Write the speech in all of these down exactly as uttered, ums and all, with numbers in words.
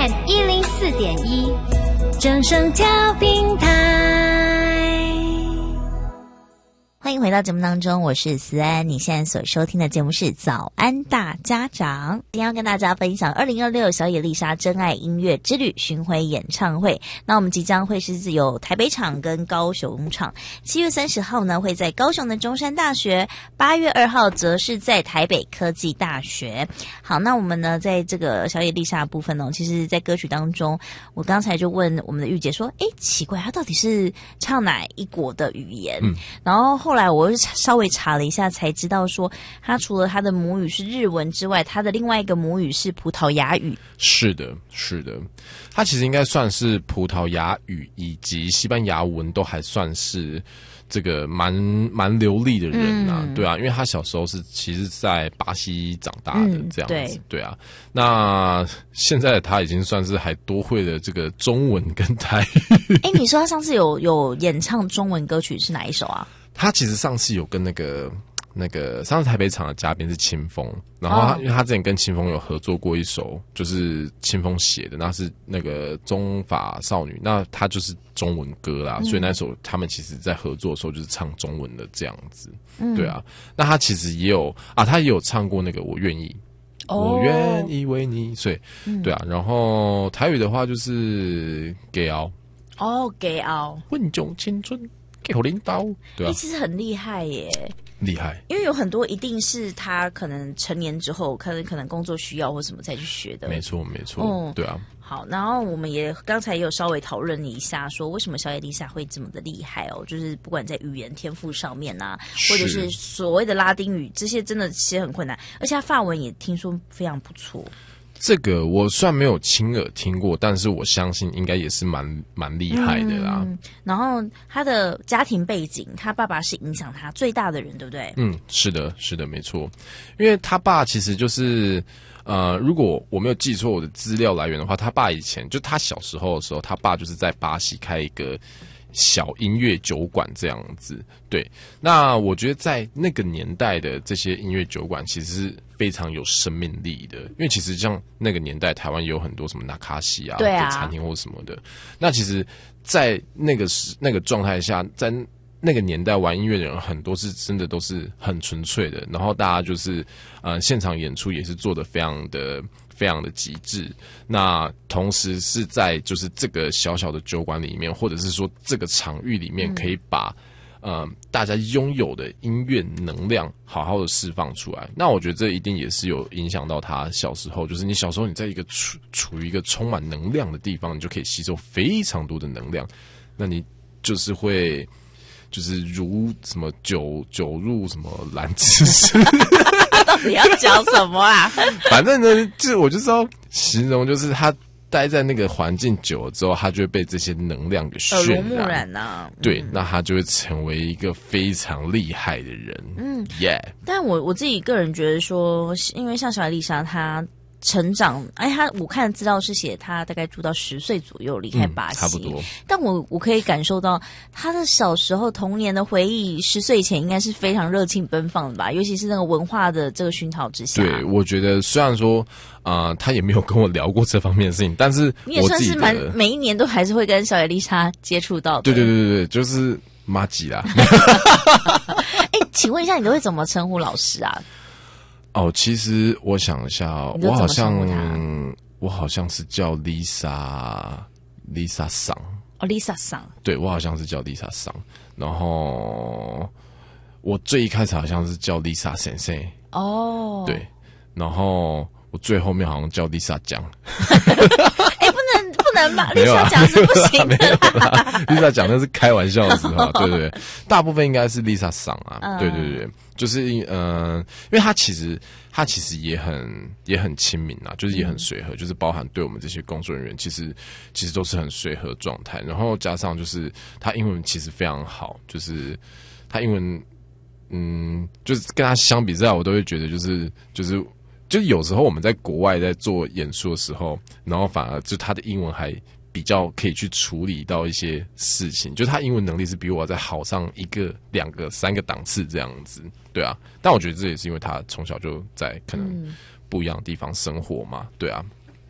F M 一零四点一，正声调频台。 欢迎回到节目当中，我是思安。你现在所收听的节目是早安大家长，今天要跟大家分享二零二六小野丽莎真爱音乐之旅巡回演唱会。那我们即将会是有台北场跟高雄场，七月三十号呢会在高雄的中山大学，八月二号则是在台北科技大学。好，那我们呢在这个小野丽莎的部分呢，其实在歌曲当中，我刚才就问我们的玉姐说，诶，奇怪，她到底是唱哪一国的语言？嗯，然后后来我稍微查了一下，才知道说，他除了他的母语是日文之外，他的另外一个母语是葡萄牙语。 是的，是的，他其实应该算是葡萄牙语以及西班牙文都还算是这个蛮蛮流利的人啊，嗯、对啊，因为他小时候是其实在巴西长大的这样子，嗯、对, 对啊。那现在他已经算是还多会了这个中文跟台语。 哎，你说他上次有有演唱中文歌曲是哪一首啊？ 他其实上次有跟那个那个上次台北场的嘉宾是清风，然后他、哦、因为他之前跟清风有合作过一首，就是清风写的，那是那个中法少女，那他就是中文歌啦，嗯、所以那首他们其实在合作的时候就是唱中文的这样子，嗯、对啊。那他其实也有啊，他也有唱过那个我愿意。哦、我愿意为你，所以、嗯、对啊。然后台语的话就是给熬哦，给熬温种青春。给领导，对啊， 其实很厉害耶， 厉害， 因为有很多一定是他可能成年之后，可能可能工作需要或什么才去学的， 没错没错，嗯，对啊。 好，然后我们也刚才也有稍微讨论一下，说为什么小野丽莎会这么的厉害哦，就是不管在语言天赋上面啊，或者是所谓的拉丁语，这些真的其实很困难，而且他法文也听说非常不错。这个我虽然没有亲耳听过，但是我相信应该也是蛮蛮厉害的啦、嗯。 然后他的家庭背景，他爸爸是影响他最大的人，对不对？ 嗯，是的，是的，没错。因为他爸其实就是呃，如果我没有记错我的资料来源的话，他爸以前就他小时候的时候，他爸就是在巴西开一个小音乐酒馆这样子。对，那我觉得在那个年代的这些音乐酒馆其实是非常有生命力的，因为其实像那个年代台湾也有很多什么纳卡西啊， 对啊， 餐厅或什么的。那其实在那个时那个状态下，在那个年代玩音乐的人很多是真的都是很纯粹的，然后大家就是呃现场演出也是做得非常的非常的极致。那同时是在就是这个小小的酒馆里面，或者是说这个场域里面，可以把、嗯、呃大家拥有的音乐能量好好的释放出来。那我觉得这一定也是有影响到他小时候，就是你小时候你在一个处处于一个充满能量的地方，你就可以吸收非常多的能量，那你就是会就是如什么酒酒入什么兰芝士到底要讲什么啊？ 反正呢，就是我就是要形容，就是他待在那个环境久了之后，他就会被这些能量给渲染， 耳濡目染啊。 对，嗯、那他就会成为一个非常厉害的人。嗯，耶、yeah 。 但我我自己个人觉得说，因为像小野丽莎她成长，哎，他我看资料是写他大概住到十岁左右离开巴西、嗯，差不多。但我我可以感受到他的小时候童年的回忆，十岁以前应该是非常热情奔放的吧，尤其是那个文化的这个熏陶之下。 对，我觉得虽然说啊、呃，他也没有跟我聊过这方面的事情，但是你也算是蛮每一年都还是会跟小野丽莎接触到的。 对对对对对，就是麻吉啦。 哎，请问一下，你都会怎么称呼老师啊？ 哦，其实我想一下，我好像我好像是叫 Lisa Lisa 桑哦 Lisa 桑， 对我好像是叫 Lisa 桑，然后我最一开始好像是叫 Lisa 先生哦，对，然后我最后面好像叫 Lisa 讲， 哎，不能不能吧 ？Lisa 讲是不行的啦 ，Lisa 讲那是开玩笑的时候，对对对，大部分应该是 Lisa 桑啊，嗯、对对对。就是呃，因为他其实他其实也很也很亲民啊，就是也很随和，嗯、就是包含对我们这些工作人员，其实其实都是很随和状态。然后加上就是他英文其实非常好，就是他英文嗯，就是跟他相比之下，我都会觉得就是就是就是有时候我们在国外在做演出的时候，然后反而就他的英文还比较可以去处理到一些事情，就他英文能力是比我再好上一个、两个、三个档次这样子，对啊。但我觉得这也是因为他从小就在可能不一样的地方生活嘛，对啊。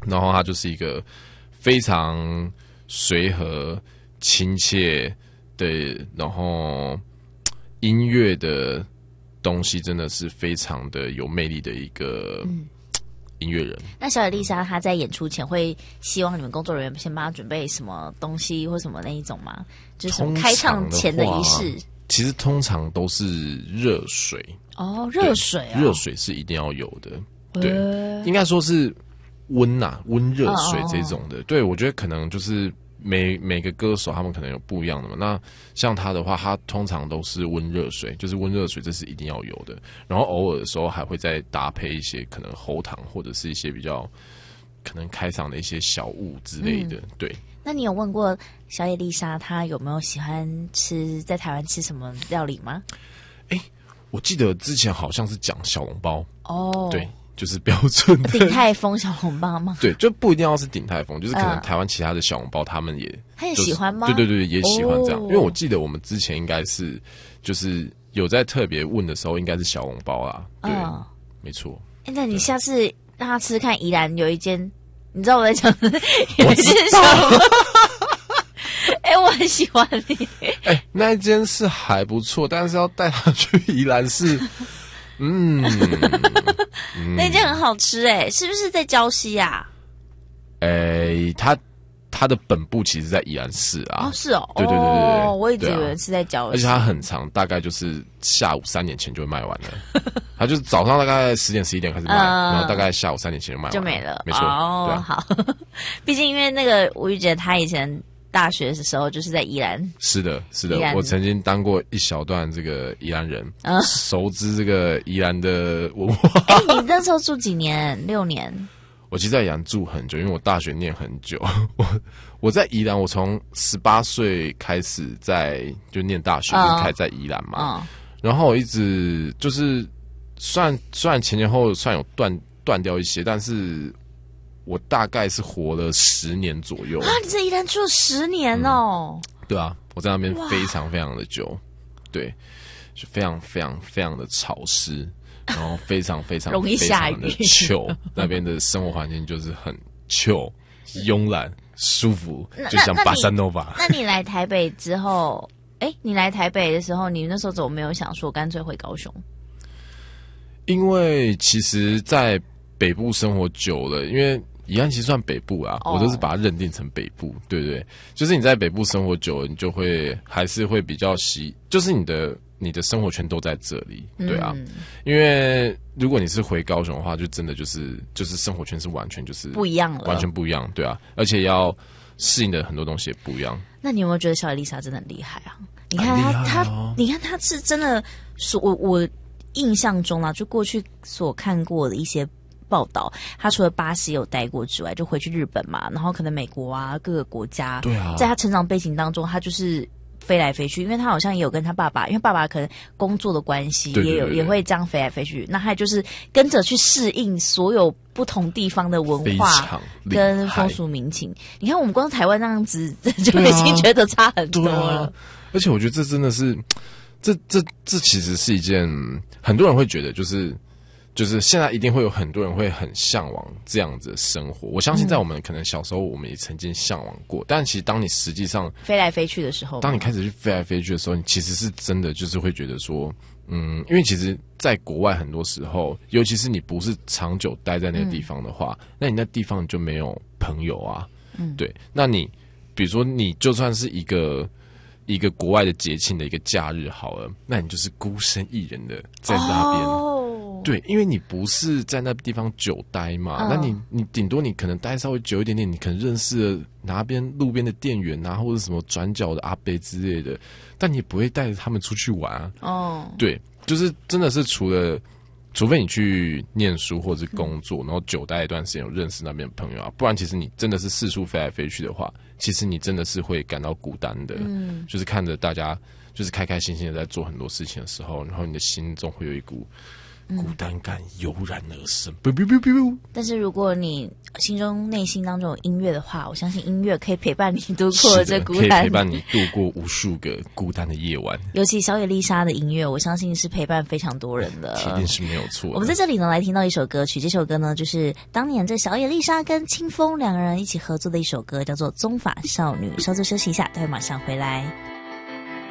然后他就是一个非常随和、亲切的，然后音乐的东西真的是非常的有魅力的一个音乐人。 那小野丽莎她在演出前会希望你们工作人员先帮她准备什么东西或什么那一种吗？就是什么开唱前的仪式？ 其实通常都是热水哦，热水啊， 热水是一定要有的。对，应该说是温呐、啊，温热水这种的。哦哦哦对，我觉得可能就是每每个歌手他们可能有不一样的嘛。那像他的话，他通常都是温热水，就是温热水，这是一定要有的。然后偶尔的时候还会再搭配一些可能喉糖或者是一些比较可能开场的一些小物之类的。嗯、对。 那你有问过小野丽莎她有没有喜欢吃在台湾吃什么料理吗？ 哎、欸，我记得之前好像是讲小笼包哦，对。就是标准的鼎泰丰小笼包吗？ 对，就不一定要是鼎泰丰，就是可能台湾其他的小笼包，他们也、就是、 他也喜欢吗？ 对对对，也喜欢这样。哦、因为我记得我们之前应该是就是有在特别问的时候，应该是小笼包啦。对，哦、没错。 哎、欸，那你下次让他吃看宜兰有一间，你知道我在讲的有一间小笼包。哎、欸，我很喜欢你。 哎、欸，那一间是还不错，但是要带他去宜兰是。嗯， 那间很好吃哎、欸，是不是在礁溪啊？ 哎、欸，它它的本部其实在宜兰市啊。 哦，是哦， 对对对对对， 哦、我一直以为是在礁溪、啊， 而且它很长，大概就是下午三点前就会卖完了。它就是早上大概十点十一点开始卖，呃、然后大概下午三点前就卖完了， 就没了。 没错， 哦， 对啊、 好。毕竟因为那个吴玉洁她以前大学的时候就是在宜兰， 是的，是的，我曾经当过一小段这个宜兰人，嗯、熟知这个宜兰的文化。 哎、欸，你那时候住几年？六年？ 我其实在宜兰住很久，因为我大学念很久。我我在宜兰，我从十八岁开始在就念大学，嗯、就开始在宜兰嘛。嗯、然后我一直就是虽然虽然前前后后算有断断掉一些，但是。我大概是活了十年左右啊！你在宜兰住了十年哦、 嗯？对啊，我在那边非常非常的久，对，就非常非常非常的潮湿，然后非常非常容易下雨， 非常的chill，那边的生活环境就是很 chill、慵懒、舒服，就像巴塞诺瓦。 那你来台北之后，哎、欸，你来台北的时候，你那时候怎么没有想说干脆回高雄？ 因为其实，在北部生活久了，因为。宜兰其实算北部啊， oh. 我都是把它认定成北部，对不对？就是你在北部生活久了，你就会还是会比较习，就是你的你的生活圈都在这里，对啊。嗯、因为如果你是回高雄的话，就真的就是就是生活圈是完全就是不一样了， 完全不一样，对啊。而且要适应的很多东西也不一样。 那你有没有觉得小野丽莎真的很厉害啊？你看她，她、啊，你看她是真的，我我印象中啊，就过去所看过的一些。报道，他除了巴西有待过之外，就回去日本嘛，然后可能美国啊各个国家， 对啊， 在他成长背景当中，他就是飞来飞去，因为他好像也有跟他爸爸，因为爸爸可能工作的关系， 对对对对， 也有也会这样飞来飞去，那他就是跟着去适应所有不同地方的文化跟风俗民情。你看我们光台湾那样子就已经觉得差很多了， 啊啊、而且我觉得这真的是，这这这其实是一件很多人会觉得就是。就是现在一定会有很多人会很向往这样子的生活，我相信在我们可能小时候我们也曾经向往过，但其实当你实际上飞来飞去的时候， 当你开始去飞来飞去的时候，你其实是真的就是会觉得说，嗯，因为其实在国外很多时候，尤其是你不是长久待在那个地方的话，嗯、那你那地方就没有朋友啊，嗯，对，那你比如说你就算是一个一个国外的节庆的一个假日好了，那你就是孤身一人的在那边。哦对，因为你不是在那地方久待嘛，嗯、那你你顶多你可能待稍微久一点点，你可能认识了哪边路边的店员啊，或者什么转角的阿伯之类的，但你也不会带着他们出去玩啊。哦，对，就是真的是除了，除非你去念书或者是工作，嗯、然后久待一段时间有认识那边的朋友啊，不然其实你真的是四处飞来飞去的话，其实你真的是会感到孤单的。嗯，就是看着大家就是开开心心的在做很多事情的时候，然后你的心中会有一股。 孤单感油然而生。biu biu biu biu。 但是如果你心中内心当中有音乐的话，我相信音乐可以陪伴你度过这孤单， 可以陪伴你度过无数个孤单的夜晚。 尤其小野丽莎的音乐，我相信是陪伴非常多人的， 一定是没有错的。 我们在这里呢来听到一首歌曲，这首歌呢就是当年这小野丽莎跟清风两个人一起合作的一首歌，叫做《宗法少女》。稍作休息一下，待会马上回来。